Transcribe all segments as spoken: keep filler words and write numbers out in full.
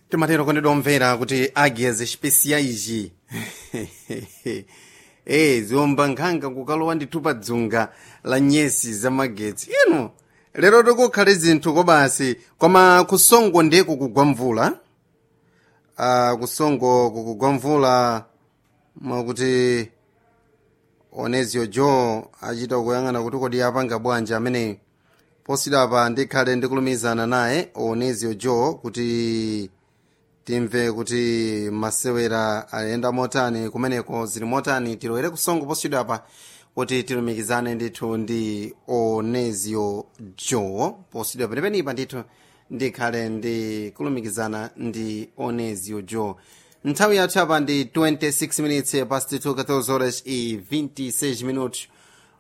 Timatero kondedwa omvera kuti agias especiais eh zomba nkhanga kukalowa ndithu pa dzunga la nyesi za magetsi ino lero tikukhale zinthu kobasi koma kusongo ndeko kugwa mvula uh, kusongo kukugwa mvula mwakuti Onezio Joe achita kuyang'ana kuti kodi apanga bwanja amene posidapa ndikhale ndikulumizana naye Onezio Joe kuti timve kuti masewera ayenda motani kumeneko zili motani tilowere kusongo posidapa kuti tilumikizane ndithu ndi Onezio Joe posidapa penepenipa ndithu ndikhale ndikulumikizana ndi Onezio Joe. Nthawi yathu apa ndi twenty-six minutes past two catorze horas e vinte e seis minutos.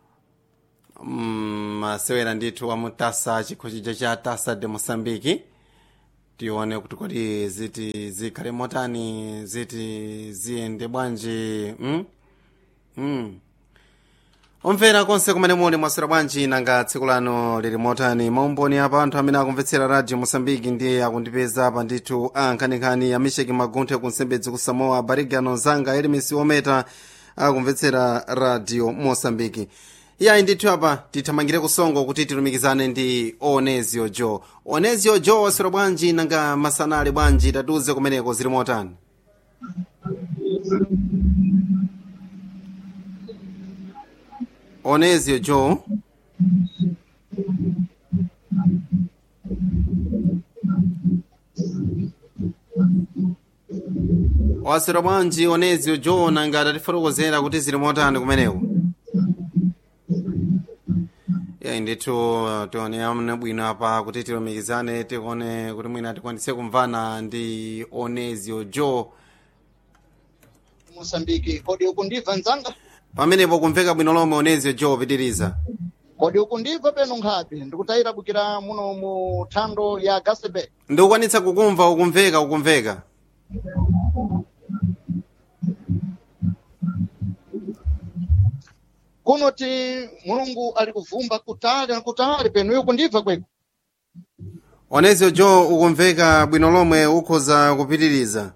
Masewera ndithu amutasa chikhochija cha Taça de Moçambique. Tione kuti kodi ziti zikhale motani ziti ziyende bwanji mm? mm. Omvera konse kumene muli mwaswera bwanji nanga tsiku lano lili motani maumboni apa anthu amene akumvetsera radio Moçambique ndiye akundipeza apa ndithu ankhaninkhani amisheki magunthe kunsembedzi ku Samoa barigano zanga elimisi ometa akumvetsera radio Moçambique. Iya ndithu apa tithamangire kusongo kuti tilumikizane ndi Onezio Joe. Onezio Joe waswera bwanji nanga masanale bwanji tatuze kumeneko zili motani. Onezio Joe waswera bwanji Onezio Joe nanga tatifotokozera kuti zili motani kumeneko. Ya ndithu tione amene bwino apa kuti tilumikizane tione kuti mwina tikwanise kumvana ndi Onezio Joe. Moçambique kodi ukundimva nzanga pamenepo kumveka bwino lomwe Onezio Joe pitiriza. Kodi ukundimva peno nkhapi ndikutayira bukira muno mu thando ya Gasebe. Ndikukwanitsa kukumva ukumveka ukumveka. Kuno ti mulungu ali kuvumba kutali na kutali peno iyo kundimva kweko. Onezio Joe ukumveka bwino lomwe ukhoza kupitiriza.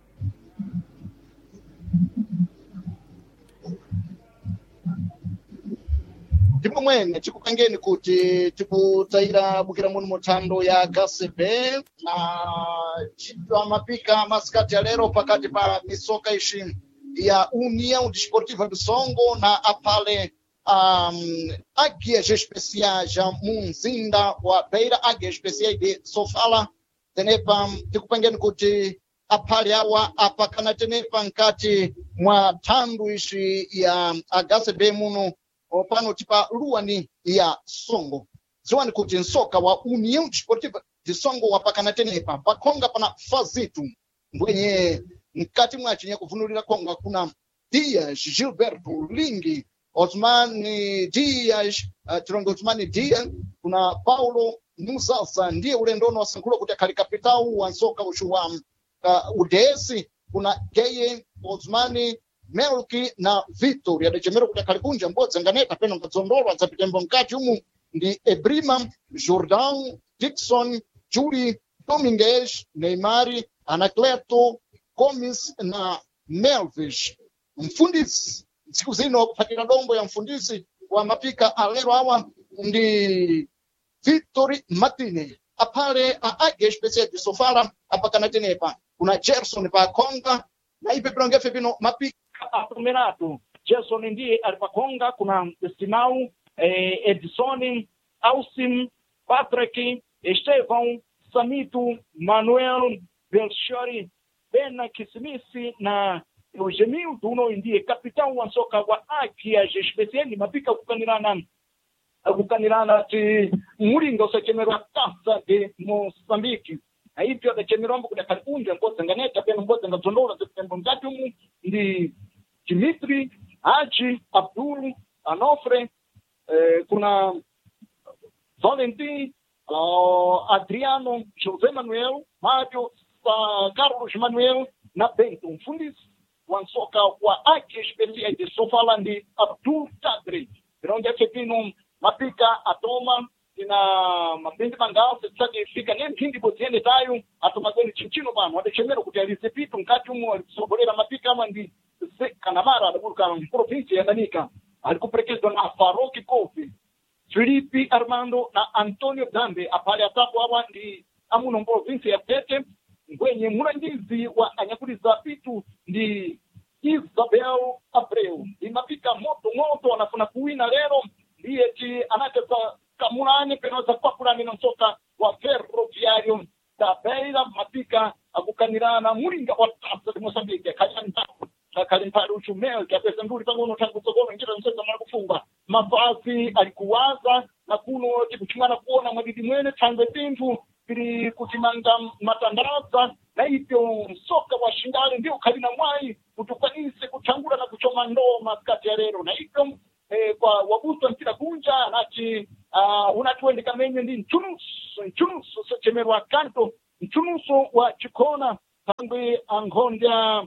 Ndipo mwene tikupangeni kuti tikutayira bukira muno mu thando ya Gasebe na chitwa mapika masikati ya lero pakati pa misoka ishi ya União Desportiva do Songo na apale um, Águias Especiais ya Munzinda wa Beira Águias Especiais de Sofala tenepa tikupangeni kuti apale awa apakana tenepa nkati mwa thando ishi ya Gasebe muno opano tipa luani ya Songo ziwani kuti nsoka wa União Desportiva de Songo wapakana tenepa pakonga pana fazitu mbwenye mkati mwachi nye kuvunulira konga kuna Dias Gilberto Lingi Osmani Dias uh, tirongo Osmani Dias kuna Paulo Musasa ndiye ulendono wasankulo kuti akali kapitau wansoka ushuwa uh, udesi kuna Geye Osmani Melki na Victor ya dejemero kuti akali kunja mbodza nganeta peno ngadzondolo adzapitembo mkati umu ndi Ebrima Jordan Dixon Julie Domingues Neymari Anacleto Gomes na Melvis. Mfundisi siku zino kupatira dombo ya mfundisi wa mapika alero awa ndi Victor Martine apale a Águia Especiais de Sofala apakana tenepa kuna Gerson pa Konga na ipe prangefe pino mapika atumerato Gerson ndiye alipakonga kuna Simão eh, Edson Ausim Patrick Estevão Samito Manuel Belchiori Bena Kisimisi na Eugenio Duno ndiye kapitão wa soka wa Águias Especiais mapika kukanirana kukanirana ti mulinga usachemerwa Taça de Moçambique aipyo adachemerombo kuda kalikunja ngoza nganeta pena ngoza ngadzondola zitembo mkati umu ndi Dimitri Haji Abdul Anofre eh, kuna Valentim uh, Adriano José Manuel Mário uh, Carlos Manuel na Bento mfundisi wa soka wa Águias Especiais de Sofala ndi Abdul Tadri ronde fepino mapika atoma tina mabindi mangafu tsaki fika ne mphindi bodziende tayo atomagweni chinchino pano adechemera kuti alize pitu mkati umo alikusogolera mapika ama ndi kanamara adaburuka provinsi ya Danika alikuperekezwa na Faroki Kofi Filipi Armando na Antonio Dambe apale atapo awa ndi amuno provinsi ya Tete ngwenye mulangizi wa anyakuliza pitu ndi Isabel Abreu imapika moto moto anafuna kuwina lero ndiye ti anacheza kamulani penoza kwapulani na msoka wa Ferroviario da Beira mapika akukanirana mulinga wa tasa di Mozambique kajantako kalimpari uchumeo kiapesa nduri pangono tangu sogolo njira msoka mwana kufunga mavazi alikuwaza na kuno tikuchimana kuona mwadidi mwene tanze tintu ili kutimanga matandaza na hivyo msoka wa shindani ndio kalina mwai utukanise kutangura na kuchoma ndoo maskati ya lero na hivyo eh, kwa wabusa mpira kunja nati uh, unatuende kamenye ndi nchunusu nchunusu sechemerwa kanto nchunusu wa chikona tangwe angondia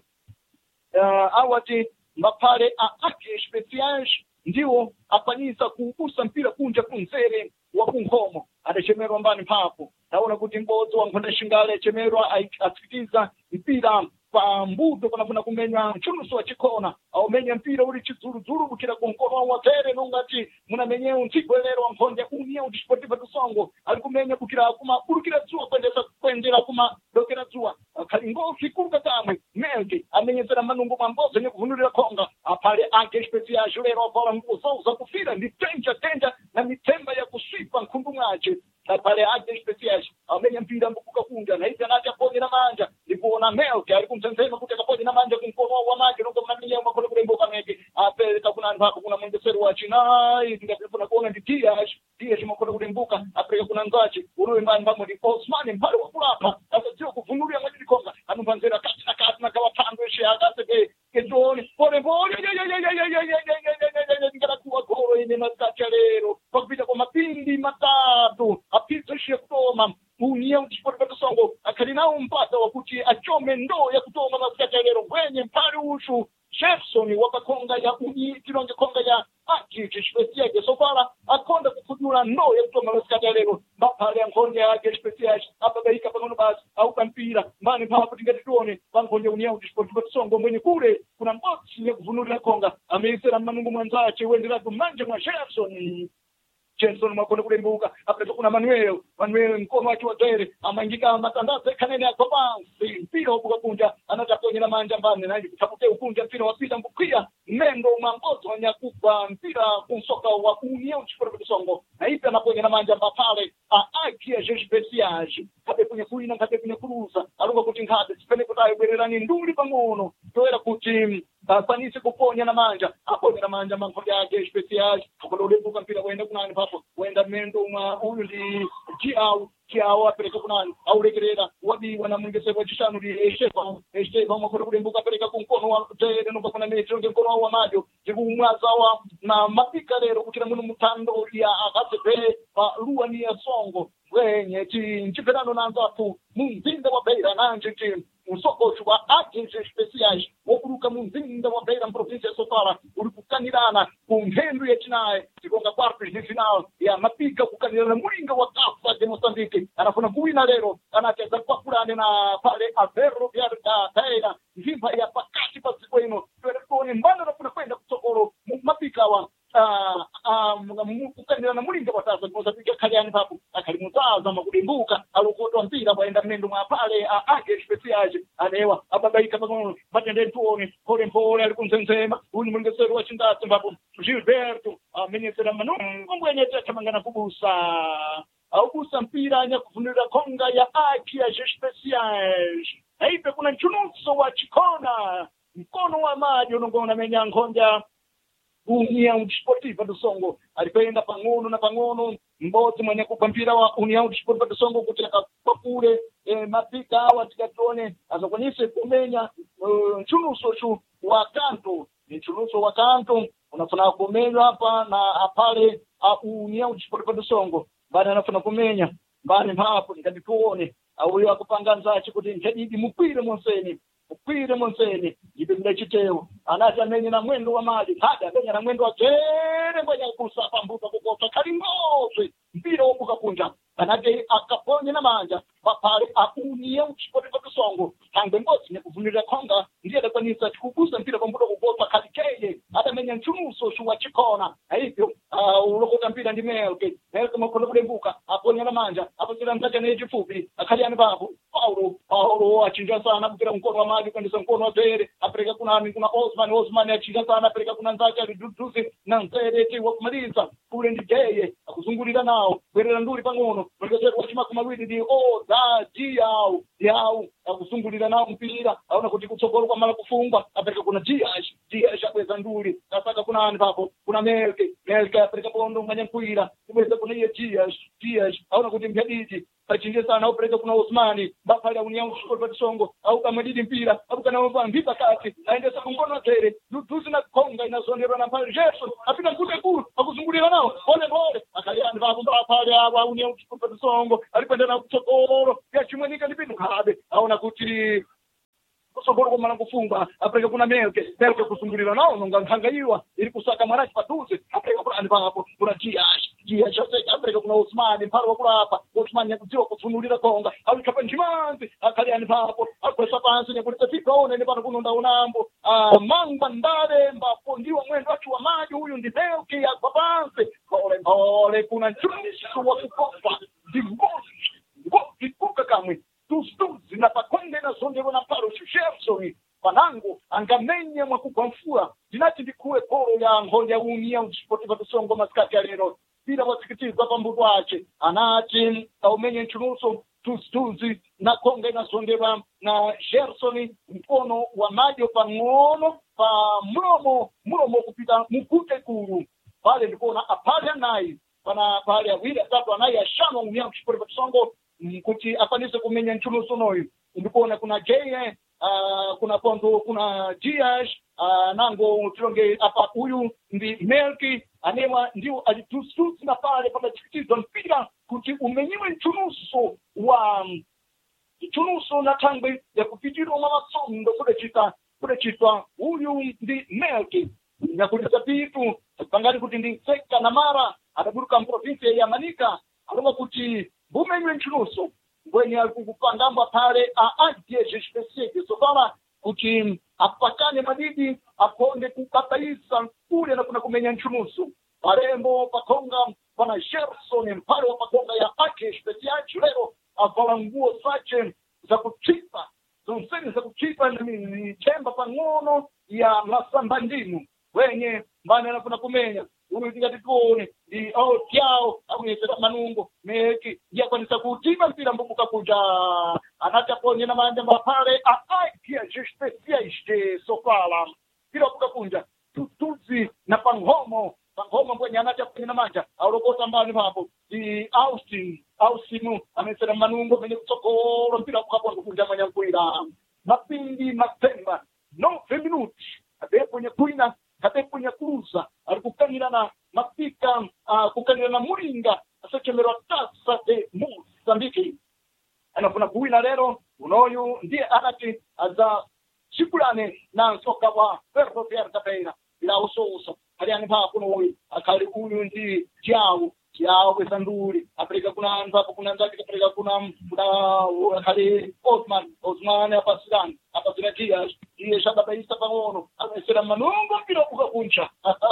uh, awati mapale a ake speciage ndio apanisa kuubusa mpira kunja kunzere wa kunhomo adachemerwa mbani papo naona kuti mbodzo wangonda shingale chemerwa asikitiza mpira pa mbuto panafuna kumenywa mchunuso wa chikona au menya mpira uli chidzuru-dzuru kukira kunkono wa tere nongati munamenye untigwelero wangonda unia utisportiva tusongo alikumenya kukira kuma kurukira dzuwa kwendesa kwendera kuma dokera dzuwa kalingofi kuruka kamwe melke amenyezera manungu mambozo nekuvunurira konga apale ake special lero avala nguzo za kufira ndi tenja tenja na mitemba ya kuswipa nkundu mwache pale ake special amenya mpira mbukuka kunja na hivi anati aponye na manja ndikuona melke alikumtenzema kuti akaponye na manja kunkono wa maji nongo mnaminya makolo kulemboka meke apeleka kuna mpaka kuna mwengesero wa chinai ndingafuna kuona ndi tiash tiash makolo kulemboka apeleka kuna ngachi uruwe mbani mbamo ndi Osman mpale wa kulapa sasa sio kuvunulia mwajidi konga anumbanzera kati na kati na kawapando ishe akase ke ketoni pole pole ngarakuwa goro ine maskacha lero pakupita kwa mapindi matatu apita ishe kutoma unia utisportiva tusongo akalinao mpata wakuti achome ndoo ya kutoma maskacha lero kwenye mpali ushu Jefferson wakakonga ya uni tilonge konga ya aki kishpesiaje sofala akonda kufudula ndoo ya kutoma maskacha lero mapale ankonde ya kishpesiaje ababaika panono basi au kampira mbani papo tingatituone bankonde unia utisportiva tusongo mwenye kule kuna mbotsi ya kuvunulira konga ameisera manungu mwanzache wendera kumanja mwa Jefferson Jenson makone kulembuka apeta kuna Manuel Manuel mkono wake wa tere amangika matandaze kanene akobansi mpira obuka kunja anatakonye na manja mbane na kutapute ukunja mpira wapita mbukia mendo mamboto nyakupa mpira kunsoka wa unia uchiporo kusongo na ipi anaponye na manja mbapale aakia jeshi besiaji kabe kunye kuina kabe kunye kuruza alunga kuti nkade sipene kutayo bwererani nduli pangono toera kuti panisi kuponya na manja aponya na manja mankonde yake special akodolembuka mpira wenda kunani papo wenda mendo mwa undi jiao kiao apeleka kunani aurekerera wadi wana mwingese kwa chishanu di eshefa eshefa mwakodo kulembuka apeleka kunkono wa tere nuka kuna metro nkono wa majo jikumwaza wa na mapika lero kutira muno mutando ya akasepe pa luani ya songo wenye ti nchiperano nanzafu mumzinda wa Beira nanje ti usoko chwa agents speciais wokuruka mumzinda wa Beira province ya Sofala ulikukanirana kumhendu ya chinae tikonga quartos de final ya mapika kukanirana mulinga wa Kafa de Mozambique anafuna kuwina lero anacheza kwa fulani na pale Avero vya Beira njimba ya pakati pasikweno tuelekoni mbanda na kuna kwenda kutokoro mapika wa ah ah kukanirana mulinga wa Kafa de Mozambique kaliani papo akalimutaza makudimbuka alukoto mpira baenda mendo mwa pale age special anewa ababaika pamono batende tuone pole pole alikunzenzema uni mungesero wa chindatse mbapo Gilberto amenyesera manungu mwenye tamangana kubusa au kusa mpira anya kufunira konga ya aki ya special haipe kuna nchunuso wa chikona mkono wa maji unongona menya ngonja União Desportiva do Songo alipenda pangono na pangono mbozi mwenye kupampira wa União Desportiva do Songo kutaka papure e, mapika awa tikatone azokonyese kumenya nchunuso uh, chu wa kanto nchunuso wa kanto unafuna kumenywa hapa na apale uh, União Desportiva do Songo bana anafuna kumenya bani hapo nikadituone au yo akupanga nzachi kuti njadidi mupire monseni upire monseni ibenda chiteo anata menye na mwendo wa maji hada menye na mwendo wa tere mwenye kusapa mbuka kukota kalingozi mpira wobuka kunja anake akaponye na manja papale akuniye uchipoteka kusongo tangwe ngozi nekuvunira konga ndiye adakwanisa tikubusa mpira pambuto kugotwa kalikeye adamenya nchumuso shuwa chikona aivyo ulokota mpira ndi melke melke makono kulembuka aponye na manja apasira mtacha ne chifupi akhaliani papo paulo paulo achinja sana kupira mkono wa maji kwendesa mkono wa pere apereka kuna ami kuna Osman Osman achinja sana apereka kuna nzacha liduduzi na nzere ti wakumaliza kule ndi jeye akuzungulira nawo kwerera nduli pang'ono mwendesero wachimako mawiri ndi o da diau diau akuzungulira nawo mpira aona kuti kutsogolo kwa mala kufungwa apereka kuna diash diash akweza nduli kasaka kuna ani papo kuna melke melke apereka pondo nganya nkuira kubeza kuna iye diash diash aona kuti mphadiji pachinje sana upereka kuna Osmani bafali aunia ushikolo patisongo au kamadidi mpira au kana wamba mbipa kati aendesa kungono tere duduzi na konga inazonderwa na pale Gerson apita mkute kuru akuzungulira nao pole pole akaliani vapo bafali awa aunia ushikolo patisongo alipendana kutsogolo ya chimwenika nipindu kabe aona kuti kusogolo kwa mala kufunga apereka kuna melke melke kusungulira nao nonga nkangaiwa ili kusaka mwarachi paduze apereka kuna anipapo kuna jiash jiash apereka kuna Osmani mparo wa kulapa Osmani yakudziwa kufunulira konga alikapa njimanzi akaliani papo akwesa pansi nekulita tikone nepano kunonda unambo mangwa ndale mbapo ndiwa mwendo wachi wa maji huyu ndi melke akwa pansi pole pole kuna nchumisu wa kukopa dingozi ngozi kuka kamwe tustuzi na pakonde na zondevo na paro Sherson panango angamenya mwakukwamfura dinati ndikuwe polo ya ngonja unia uchipotiva tusongo maskati ya lero bila wasikitiza pambuto ache anati aumenye nchunuso tustuzi na konge na zondeva na Sherson mkono wa majo pang'ono pa mlomo mlomo kupita mukute kuru pale ndikuona apalya nayi pana pale ya wili atatu anayi ashano unia uchipotiva tusongo kuti afanise kumenya nchunuso noyu ndikuona kuna jeye uh, kuna pondo kuna jiash uh, nango tilonge apa uyu ndi melki anewa ndiwo alitustusi na pale patachikitizwa mpira kuti umenyiwe nchunuso wa nchunuso na tangwe ya kupitirwa mwa masondo kudachita kudachitwa uyu ndi melki nyakulisa pitu pangani kuti ndi seka na mara adaburuka mprovinsi ya Manika alonga kuti bumenywe nchunuso ngwenye alikukupangamba pale aadye jespesieke sofala kuti apakane madidi akonde kukabaisa kule na kuna kumenya nchunuso parembo pakonga pana Gerson mpare wa pakonga ya ake spesiaci lero avala nguo sache za kuchipa zonseni za kuchipa ni chemba pang'ono ya masambandinu wenye mbane anafuna kumenya uyu tikatikuone ndi au tyao akunyesera manungo meki yakwanisa kutima mpira mbubuka kuja anataponye na manja mapale aakia jespesiaiste sofala mpira buka kunja tutuzi na panghomo panghomo mbwenye anataponye na manja aulokota mbani papo di Austin Austin amesera manungo menye kutsogolo mpira buka kunja manya kuira mapindi matemba nove minuti adeponye kuina katepunya kuruza alikukanira na mapika uh, kukanira na muringa asechemerwa tasa de Mozambiki anafuna kuwina lero unoyu ndiye anati aza chikulane na nsoka wa Ferroviário da Beira ila uso uso aliani pa kuno uyu akali uyu ndi Tiago Tiago kwesanduri apereka kuna anzapo kuna nzaki apereka kuna kuna akali Osman Osman apasirani apasira Dias iye shababaisa pang'ono amesera manungo mpira buka kuncha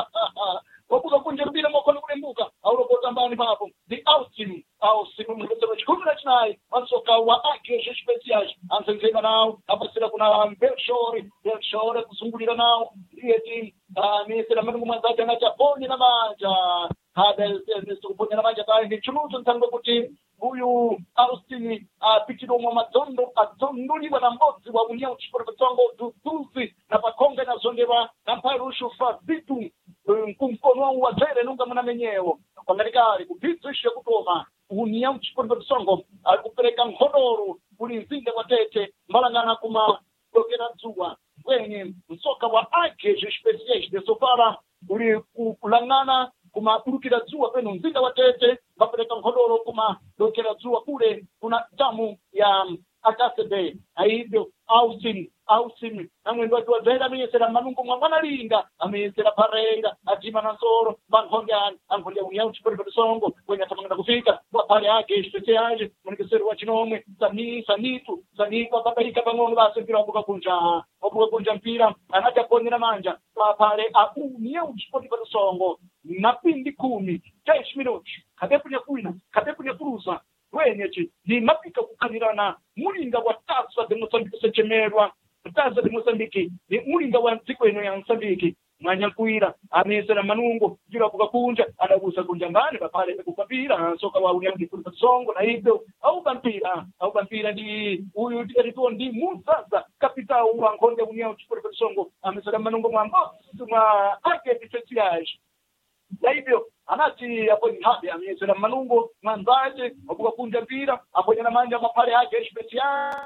wabuka kunja mpira mwakono kulembuka aulokota mbani papo di Austin Austin mwesero chikumi na chinayi masoka wa ake special ansenzema nao apasira kuna Belshore Belshore kuzungulira nao iye ti amesera manungo mwanzake anacha ponye na manja hada kuponya na manja pale ndi chuluzo ntango kuti uyu Austin apitiro mwa madondo adonduliwa na mbodzi wa unia uchiporo tongo duduzi na pakonga na zondewa na mparushu fa vitu kumkono wa zere nunga mwana menyewo kwa merikari kupitrishe kutoma unia uchiporo tongo alikupereka nhodoro uli zinde wa tete mbalangana kuma dokera zuwa wenye msoka wa ake jespesiash de sofara uli kulangana kuma kurukira zuwa peno mzinda wa tete bapereka nhodoro kuma dokera zuwa kule kuna damu ya Akasebe aibyo Austin ausimi namwendo atiwadzera amenyesera manungo mwamwanalinga amenyesera pareira adima nansoro vanhongyani anhonga união chiporero de songo kwenye atamangana kufika wapale yake especiais mwenikesero wa chinomwe sani sanitu sanitu akabaika pang'ono basi mpira wabuka kunja wabuka kunja mpira anaja kwenye na manja wapale a união chiporero de songo na pindi kumi dez minutos kadepu ya kuina kadepu ya kurusa wenyechi ni mapika kukanirana mulinga wa tasa de Moçambique sechemerwa tasa de Moçambique ni mulinga wa nziko eno ya Moçambique mwanyakuira amesera manungo jira kukakunja anagusa kunja ngani bapale kukapira soka wa união de songo na hivyo au kampira au kampira ndi huyu ndiye ndi Musasa capital wa Nkonde união de songo amesera manungo mwambo tuma ake especiais na hivyo anati hapo ni hapi amesera manungo mwanzaje wabuka kunja mpira hapo na manja mapale yake special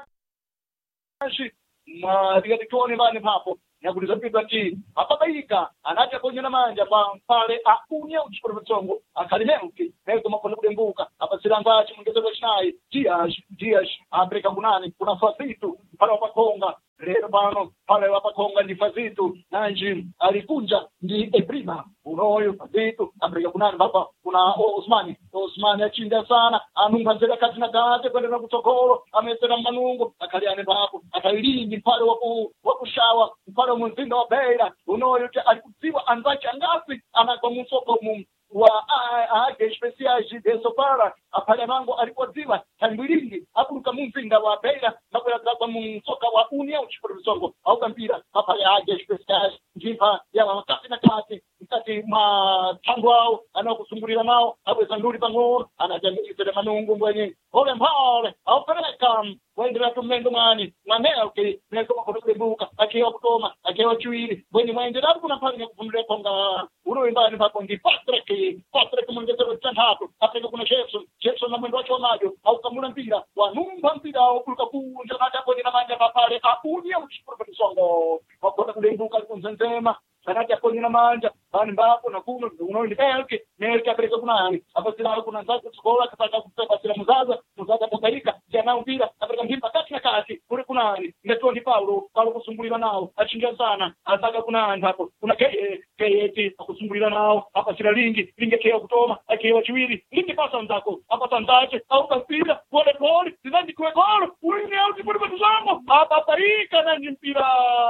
ma digatone bane hapo yakuliza pita ati apabaika anati hapo na manja pale a união de songo akalimeuki leo makono kudembuka hapa silanga chimongezero chinai dias dias Afrika kunani kuna fasitu pale wapakonga leo bano pale wapakonga ni fasitu nanji alikunja ndi eprima unoyo fasitu Afrika kunani baba kuna Osmani Osmani achinda sana anunga zile kati na kati kwenda na kutokoro amesema manungo akaliane babo akailini pale waku wakushawa pale mzinda wa Beira unoyo alikuziwa anzacha ngapi anakwa msoko mu wa age especiais de sopara apale mango alipoziwa tambilingi akuruka mzinda wa Beira na kwa msoka wa união de songo au kampira apale age especiais njipa ya wakati na kati kati ma tangwao anakusungulira nao aweza nduri pang'ono anajamisha manungu mwenye ole mpale au pereka waendera tumendo mani maneo ke neko makodobuka akiwa kutoma akiwa chiwili mwenye maendera kuna pale kufundira konga uno imbani papo ndi Patrick Patrick mwengezo tatu apeka kuna Jefferson Jefferson na mwendo wake majo au kamuna mpira wanumba mpira au kuruka kunja na hapo na manja papale akunia uchiporo songo wakoda kudenguka kunzenzema sanati hapo na manja bani mbapo na kuno unondi elke nelke apeka kuna yani hapo sila kuna nzako skola kataka kupepa sila muzaza muzaza kukaika jana mpira apeka mpira kati na kati kule kuna yani ndio ndi Paulo Paulo kusumbulira nao achinja sana ataka kuna yani hapo kuna ke ke kusumbulira nao hapa sila lingi lingi keo kutoma akiwa chiwili lingi pasa nzako hapa tandache au kapira pole pole zindi kwa gol uini au tipuri patuzango hapa tarika na mpira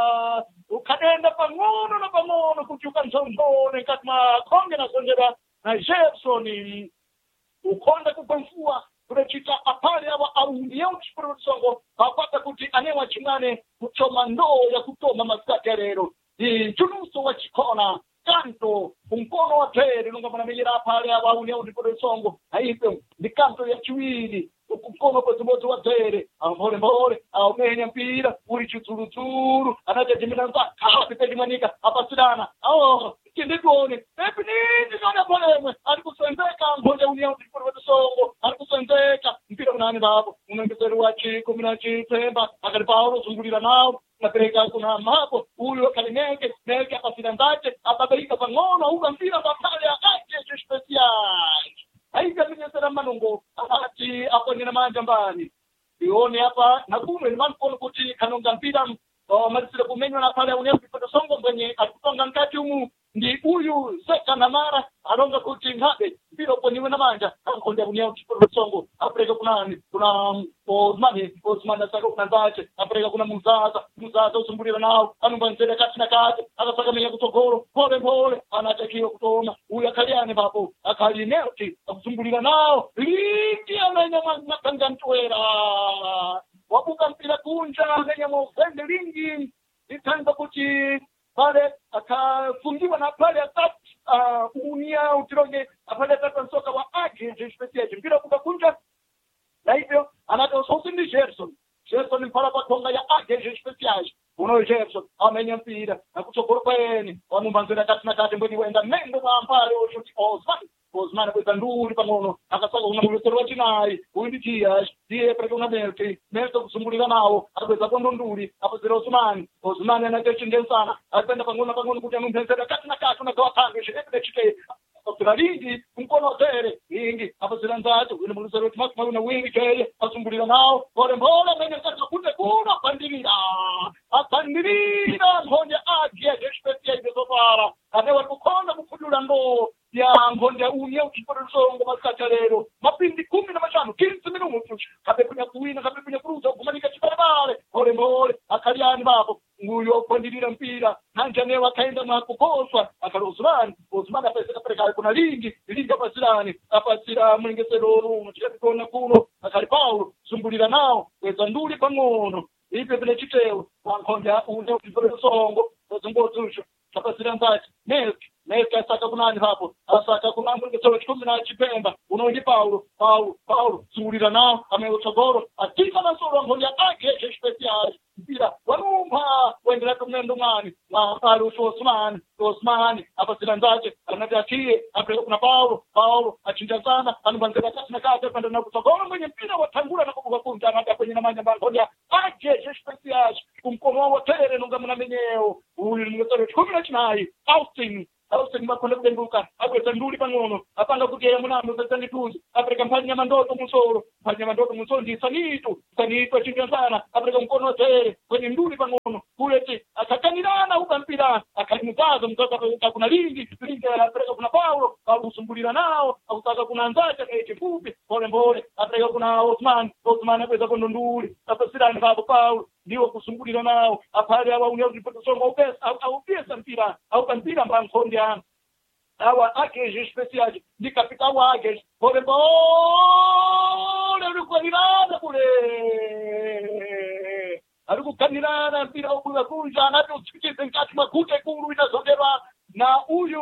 ukadenda pangono na pangono kuchuka nzongone katma konge na sonjera na Jefferson ukonda kukwamfua kurechita apale awa au união de songo apata kuti anewa chingane kuchoma ndoo ya kutoma maskati ya lero ni chunuso wa chikona canto umkono wa pere nunga manamira pale awa união de songo haipo ni canto ya chiwili ukukono kwa zumoto wa tere ambole mbole au menya mpira uri chuturuturu anaja jimina nza kapi pedi manika hapa sidana au kinde tuone pepi nini nana pole alikusendeka mbole união de songo alikusendeka mpira unani babo unangezeru wa chiko mina chitemba akali Paulo zungulira nao napereka kuna mapo huyo kalineke neke hapa sidandache ababaika pangono uga mpira bakale akaje special haika minyesera manungo ati hapo nina manja mbani ione hapa na kumwe ni mankono kuti kanonga mpira o marisira kumenywa na pale união de songo mwenye atutonga nkati umu ndi huyu seka na mara alonga kuti ngabe mpira upo niwe na manja kankonde união de songo apreka kuna kuna Osmani Osmani asaka kuna zache apreka kuna muzaza muzaza usumbulira nao anumba nzele kati na kati akasaka menya kutogoro pole pole anatakiwa kutoma huyu akaliane bapo akalineuti akusumbulira nao lingi amenya makanga ntwera wabuka mpira kunja amenya mozende lingi itanga kuti pale akafungiwa na pale atatu uh, unia utironge pale atatu soka wa age especial mpira kukunja na hivyo anato sosi ni Jefferson Jefferson mpara pa konga ya age especial uno Jefferson amenya mpira na kuchokora kweni wanumbanzira kati na kati mboni wenda mendo wa mpare oti Osman Osman kwa nduri panono akasaka una mulotero wachinai uindi Dias die preka una Melke Melke kusumbulira nao akaweza kondo nduri hapo zero Osman Osman anatechinga sana apenda pangona pangona kuti anumpensera kati na kati unagawa tango shekete chike Australingi mkono tere ingi hapo zira nzatu ule mulotero timakuma una wingi keye asumbulira nao pole pole mwenye kati kunde kuna pandimira kuzungulira nkhonde agia jespecial bezopala anewa kukhonda kukhulula ndo ya nkhonde unye uchipotisongo masikati lero mapindi kumi na mashanu kinsi minutu kabe kunya kuwina kabe kunya kuruza kumanika chiparabale ole mole akaliani bapo nguyo kwandirira mpira nanjanewa kaenda na kukoswa akali Osman Osman apeseka pereka kuna lingi lingi apasirani apasira mlingesero muchikona kuno akali Paulo zumbulira nawo kweza nduli pang'ono ipe vile chiteo wankhonja unye uchipotisongo zongozusho apasira mbati Melki Melki asaka kunani hapo asaka kuna mlingesero chikumi na chipemba unondi Paulo Paulo Paulo zumbulira nawo ameutogoro atika na soro wankhonja ake special mpira wanumpa wendela tumendo ngani na pale Osman Osman apasira nzache anati atie apeleka kuna Paulo Paulo achinja sana anubanzeka kati na kati panda na kutogoma mwenye mpira watangula na kubuka kunja anati kwenye na manya bangoja ake special kumkomo wa tere nunga mnamenyeo huyu ni mtoro kumi na chinai Austin Austin makonde kudenguka akweta nduli pang'ono apanga kutia munamo sasani tuzi apeleka mpanya mandoto musoro mpanya mandoto musoro ndi sanitu sanitu achinja sana apeleka mkono wa tere kwenye nduli pang'ono kuleti akakanirana uka mpira akalimukaza mtoka kuna lingi lingi apeleka kuna Paulo Paulo usumbulira nao akutaka kuna nzacha kaiti fupi pole pole apeleka kuna Osman Osman apeza kondo nduli apasirani babo Paulo ndiwo kusumbulira nao apali awa unye uchipotisongo upesa au pesa mpira au mpira mbankhonde ano awa akeje special ndi kapita wake pole pole ulikwanirana kule alikukanirana mpira ukuwa kunja anati uchikize nkati makute kuru inazonderwa na uyu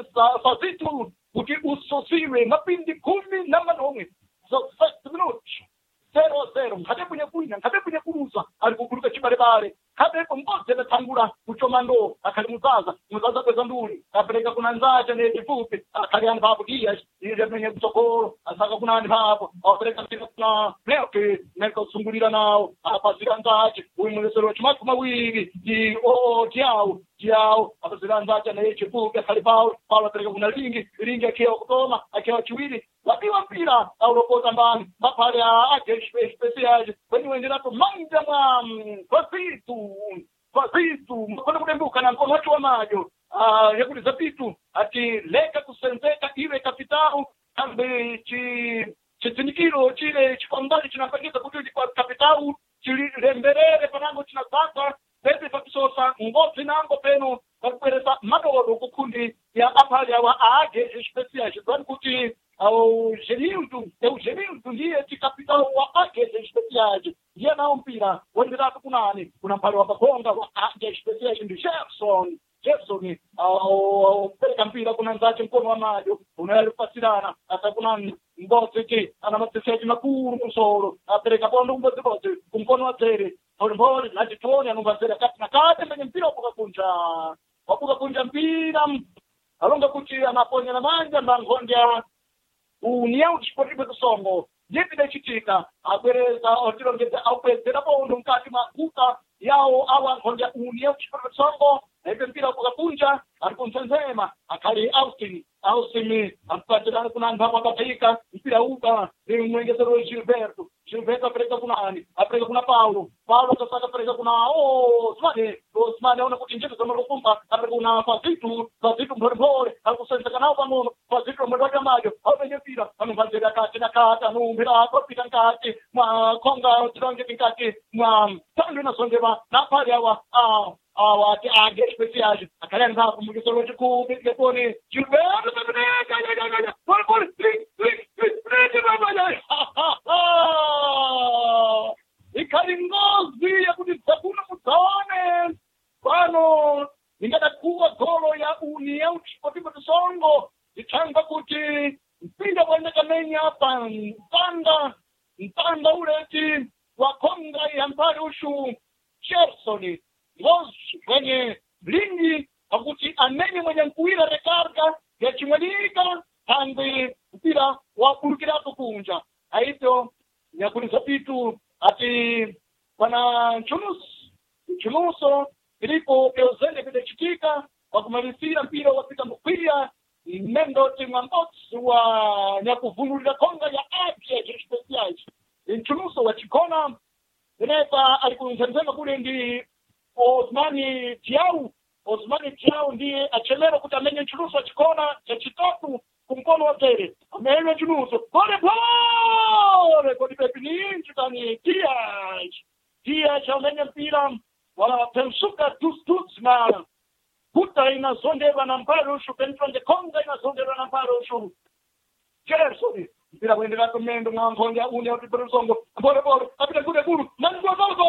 Sazitu kuti usosiwe mapindi kumi na manomwe so first minute zero zero nkade kunye kuina nkade kunye kuruza alikukuruka chibarebare kade kumboze betangura kuchoma ndo akalimuzaza muzaza kweza nduli apeleka kuna nzacha ne chifupi akaliani babu kia ile menye kutokoro asaka kuna ani babu apeleka mpira kuna Melki Melki usungulira nao apazira nzache uyu mwesero chimatu mawili di o tiao tiao apazira nzacha ne chifupi akali Paulo Paulo apeleka kuna lingi lingi akiwa kutoma akiwa chiwili wapiwa mpira au lokota mbani mapale ake special kwenye wendera to manja mwa Fazitu Fazitu mkono kudembuka na mkono watu wa majo ah yakuli zapitu ati leka kusenzeka iwe kapitao kambe chi chitinikiro chile chikombali chinapangisa kuti kwa kapitao chili lemberere panango chinazaka pese pakisosa ngozi nango peno kakweresa madoro kukundi ya apali awa age special chizani kuti au Genildo é o Genildo ndiye tikapitao wa ake special ndiye nao mpira wenderatu kunani kuna mpale wa Bakonga wa ake special ndi Jefferson Jefferson au peleka mpira kuna nzache mkono wa majo unayalipasirana hata kuna mbote ki ana mateseji makuru musoro apeleka pondo mbote bote kumkono wa tere pole na jitoni anumbazera kati na kati mwenye mpira wapuka kunja wapuka kunja mpira alonga kuti anaponya na manja mbangondia União Desportiva do Songo, diante da chitica, a beleza, o tiro de ao perder pondo um cati makuta, yao awa konja União Desportiva do Songo, e pempira kwa kunja, alikunsenzema, akali Austin, Austin, ampatirana kuna ngapa kapaika, mpira uka, ni mwengesero Gilberto, Gilberto apeleka kuna ani, apeleka kuna Paulo, Paulo kasaka apeleka kuna Osman, Osman aona kutinjika kama rukumba, apeleka kuna Fazitu, Fazitu mbore, alikusenza nao panono, Fazitu mbore majo, au venye mpira, anumbazira kati na kati, anumbira kopita nkati, mwa konga tironge nkati, mwa tandu na sondeba, na pali awa, ah, awa ati age special, akaliani hapo mwengesero chikubi, keponi, Gilberto, pole pole, link, link, link, ikalingozi ya kudisabuna mutone pano ingada kuwa golo ya União Desportiva do Songo ichanga kuti mpinda wende kamenya hapa mpanda mpanda uleti wakonga ya mpari ushu Chersoni ngozi kwenye lingi akuti amenye mwenye nkuira rekarga ya chimwelika tangi mpira wa kurukiratu kunja haito ya kulizapitu ati wana Chunus Chunuso ilipo keozele vile chitika kwa kumalizia mpira wapita mpira mendo timambotsi wa nyakuvunulira konga ya ake ya special Chunuso wa chikona Inepa alikunzenzema kule ndi Osmani Tiau. Osmani Tiau ndiye achelera kuti amenye chiluso chikona chachitatu kumkono wa tere. Amenye chiluso. Pole pole! Kodi pepi ninji tani Tiaj. Tiaj amenye mpira wa pensuka tus-tus na Kuta inazonderwa na mparo ushu. Penitronde Konga inazonderwa na mparo ushu. Gerson. Mpira kuendelea kumendo mwangonja une wa Tiberizongo. Pole pole. Apita kule kuru. Nani kwa